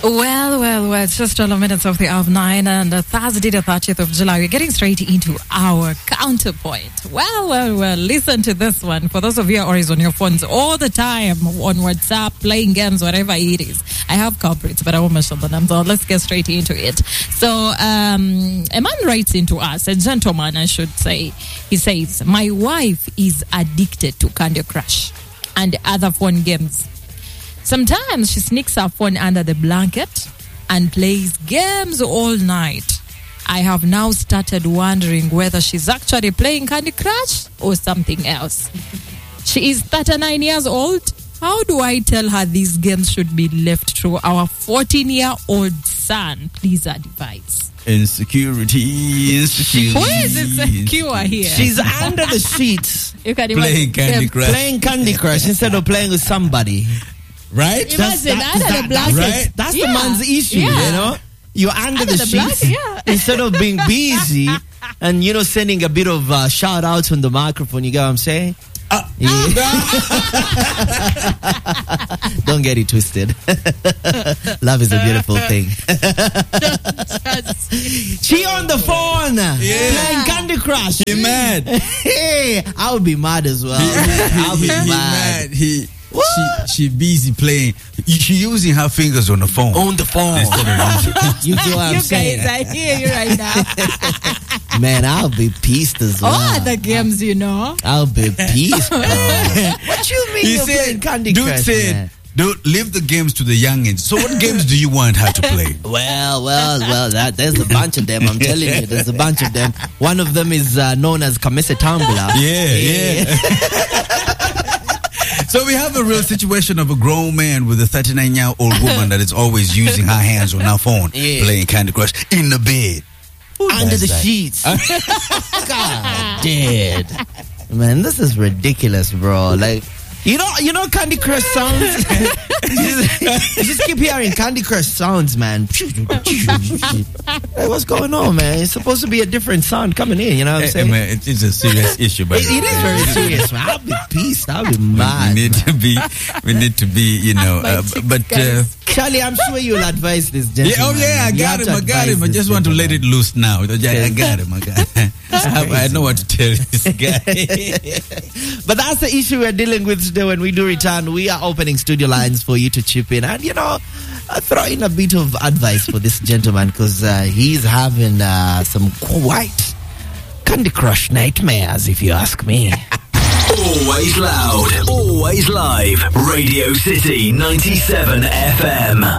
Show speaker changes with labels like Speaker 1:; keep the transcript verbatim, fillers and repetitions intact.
Speaker 1: Well, well, well, it's just twelve minutes of the hour of nine, and uh, Thursday, the thirtieth of July. We're getting straight into our counterpoint. Well, well, well, listen to this one. For those of you who are always on your phones all the time, on WhatsApp, playing games, whatever it is. I have culprits, but I won't mention the names. So let's get straight into it. So, um, a man writes into us, a gentleman, I should say. He says, my wife is addicted to Candy Crush and other phone games. Sometimes she sneaks her phone under the blanket and plays games all night. I have now started wondering whether she's actually playing Candy Crush or something else. She is thirty-nine years old. How do I tell her these games should be left to our fourteen-year-old son? Please advise.
Speaker 2: Insecurity, insecurity.
Speaker 1: Who is insecure here?
Speaker 3: She's under the sheets.
Speaker 1: You can
Speaker 2: Playing Candy Crush.
Speaker 3: Playing Candy Crush instead of playing with somebody. Right?
Speaker 1: Imagine
Speaker 3: That's,
Speaker 1: under
Speaker 3: that,
Speaker 1: the blanket.
Speaker 3: Right? That's
Speaker 1: Yeah.
Speaker 3: the man's issue,
Speaker 1: Yeah.
Speaker 3: you know? You're under,
Speaker 1: Under
Speaker 3: the,
Speaker 1: the
Speaker 3: sheets
Speaker 1: blanket, yeah.
Speaker 3: instead of being busy and, you know, sending a bit of uh, shout outs on the microphone. You get what I'm saying? Uh, yeah. Don't get it twisted. Love is a beautiful thing. She on the phone
Speaker 2: Yeah.
Speaker 3: playing Candy Crush.
Speaker 2: He mad.
Speaker 3: Hey, I would be mad as well. I'll be
Speaker 2: he,
Speaker 3: mad.
Speaker 2: he mad. He,
Speaker 3: What?
Speaker 2: she, she busy playing. She using her fingers on the phone.
Speaker 3: On the phone.
Speaker 2: Instead of using-
Speaker 3: You know what I'm
Speaker 1: You
Speaker 3: saying?
Speaker 1: guys, I hear you right now.
Speaker 3: Man, I'll be pissed as well.
Speaker 1: All the games, you know.
Speaker 3: I'll be pissed, bro. What you mean
Speaker 2: He
Speaker 3: you're playing
Speaker 2: said,
Speaker 3: Candy
Speaker 2: dude
Speaker 3: Crush,
Speaker 2: said,
Speaker 3: man?
Speaker 2: dude, leave the games to the youngins. So what games do you want her to play?
Speaker 3: Well, well, well, that, there's a bunch of them. I'm telling you, there's a bunch of them. One of them is uh, known as Kamese Tambula.
Speaker 2: Yeah, yeah. So we have a real situation of a grown man with a thirty-nine-year-old woman that is always using her hands on her phone,
Speaker 3: Yeah.
Speaker 2: playing Candy Crush in the bed.
Speaker 3: Under
Speaker 2: does
Speaker 3: the
Speaker 2: that?
Speaker 3: sheets. God, dead. Man, this is ridiculous, bro. Like, you know, you know Candy Crush sounds? just, just keep hearing Candy Crush sounds, man. Hey, what's going on, man? It's supposed to be a different sound coming in, you know what I'm
Speaker 2: Hey,
Speaker 3: saying?
Speaker 2: man, it- it's a serious issue, but
Speaker 3: It, it is very serious, man. I'll be pissed. I'll be
Speaker 2: we
Speaker 3: mad.
Speaker 2: need to be, we need to be, you know,
Speaker 1: My
Speaker 2: uh,
Speaker 1: chicks,
Speaker 2: but. Uh,
Speaker 1: guys.
Speaker 3: Charlie, I'm sure you'll advise this
Speaker 2: Yeah,
Speaker 3: gentleman.
Speaker 2: oh yeah, I
Speaker 3: You
Speaker 2: got
Speaker 3: have
Speaker 2: him,
Speaker 3: to
Speaker 2: I got
Speaker 3: advise
Speaker 2: him. I
Speaker 3: this
Speaker 2: just want to let
Speaker 3: gentleman.
Speaker 2: it loose now. I I got him, I got him. I, have, I know what to tell this guy.
Speaker 3: But that's the issue we're dealing with today. When we do return, we are opening studio lines for you to chip in and, you know, uh, throw in a bit of advice for this gentleman because uh, he's having uh, some quite Candy Crush nightmares, if you ask me.
Speaker 4: Always loud, always live. Radio City ninety-seven F M.